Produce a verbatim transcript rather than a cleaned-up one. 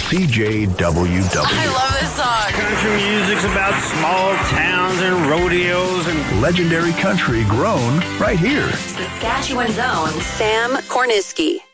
C J W W. I love this song. Country music's about small towns and rodeos and legendary country grown right here. Saskatchewan's own Sam Korniski.